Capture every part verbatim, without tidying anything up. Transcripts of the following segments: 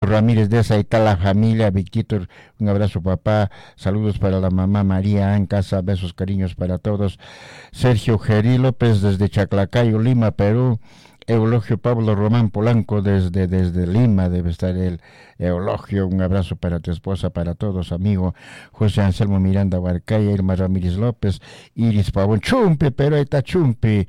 Ramírez de esa y tal la familia, Victor, un abrazo papá, saludos para la mamá María en casa, besos, cariños para todos. Sergio Geri López desde Chaclacayo, Lima, Perú. Eulogio Pablo Román Polanco desde, desde Lima, debe estar el Eulogio, un abrazo para tu esposa, para todos, amigo. José Anselmo Miranda Huarcaya, Irma Ramírez López, Iris Pavón, Chumpe, pero ahí está Chumpe.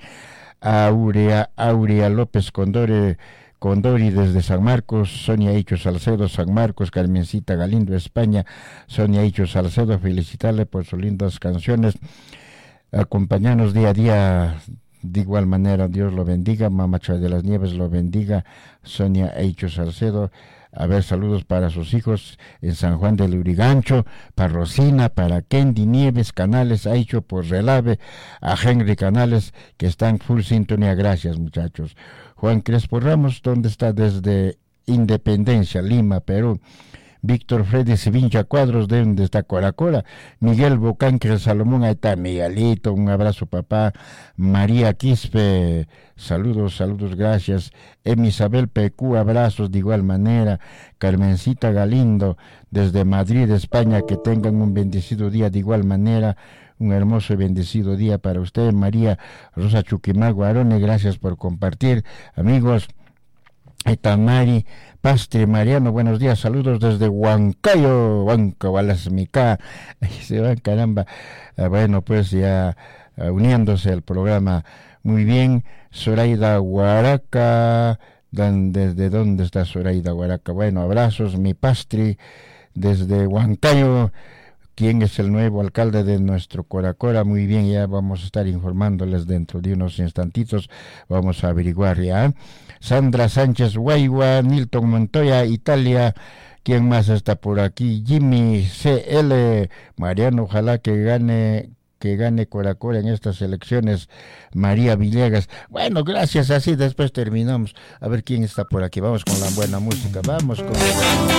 Aurea, Aurea López Condore, Condori desde San Marcos, Sonia Hicho Salcedo, San Marcos, Carmencita Galindo, España, Sonia Hicho Salcedo, felicitarle por sus lindas canciones, acompañarnos día a día. De igual manera, Dios lo bendiga, Mamacha de las Nieves lo bendiga, Sonia Eicho Salcedo. A ver, saludos para sus hijos en San Juan del Urigancho, para Rosina, para Kendi Nieves, Canales, Aicho por Relave, a Henry Canales, que está en full sintonía. Gracias, muchachos. Juan Crespo Ramos, ¿dónde está? Desde Independencia, Lima, Perú. Víctor Freddy Sevincha Cuadros, de donde está Coracora. Miguel Bocanque Salomón, ahí está Miguelito, un abrazo papá. María Quispe, saludos, saludos, gracias. Emi Isabel P Q, abrazos de igual manera. Carmencita Galindo, desde Madrid, España, que tengan un bendecido día de igual manera. Un hermoso y bendecido día para usted. María Rosa Chuquimagua Arone, gracias por compartir, amigos. Etamari Pastre Mariano, buenos días, saludos desde Huancayo, Huancabalasmica, ahí se van, caramba. Ah, bueno, pues ya uh, uniéndose al programa, muy bien. Zoraida Huaraca, ¿desde dónde está Zoraida Huaraca? Bueno, abrazos, mi Pastre, desde Huancayo. ¿Quién es el nuevo alcalde de nuestro Coracora? Muy bien, ya vamos a estar informándoles dentro de unos instantitos, vamos a averiguar ya. Sandra Sánchez Guayua, Nilton Montoya, Italia. ¿Quién más está por aquí? Jimmy C L, Mariano, ojalá que gane, que gane Coracora en estas elecciones. María Villegas. Bueno, gracias, así después terminamos. A ver quién está por aquí. Vamos con la buena música, vamos con la buena música.